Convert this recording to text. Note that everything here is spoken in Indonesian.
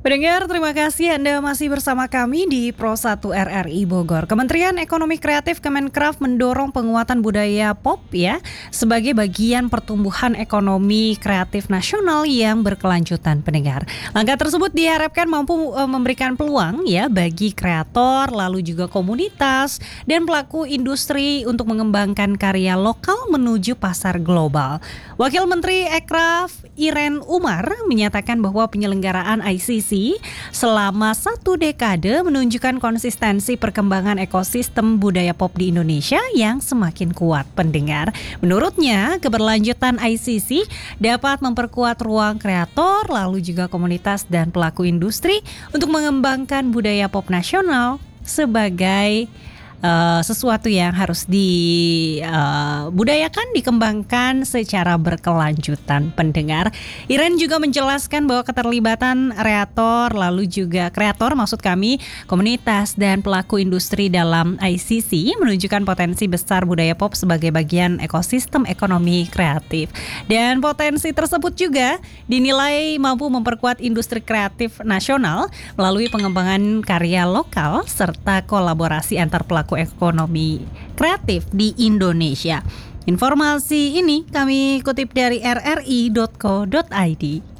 Pendengar, terima kasih Anda masih bersama kami di Pro 1 RRI Bogor. Kementerian Ekonomi Kreatif Kemenkraf mendorong penguatan budaya pop ya sebagai bagian pertumbuhan ekonomi kreatif nasional yang berkelanjutan, pendengar. Langkah tersebut diharapkan mampu memberikan peluang ya bagi kreator, lalu juga komunitas dan pelaku industri untuk mengembangkan karya lokal menuju pasar global. Wakil Menteri Ekraf Iren Umar menyatakan bahwa penyelenggaraan ICC selama 1 dekade menunjukkan konsistensi perkembangan ekosistem budaya pop di Indonesia yang semakin kuat, pendengar. Menurutnya, keberlanjutan ICC dapat memperkuat ruang kreator, lalu juga komunitas dan pelaku industri untuk mengembangkan budaya pop nasional sebagai sesuatu yang harus dibudayakan, dikembangkan secara berkelanjutan, pendengar. Iren juga menjelaskan bahwa keterlibatan kreator maksud kami, komunitas dan pelaku industri dalam ICC menunjukkan potensi besar budaya pop sebagai bagian ekosistem ekonomi kreatif. Dan potensi tersebut juga dinilai mampu memperkuat industri kreatif nasional melalui pengembangan karya lokal serta kolaborasi antar pelaku ekonomi kreatif di Indonesia. Informasi ini kami kutip dari rri.co.id.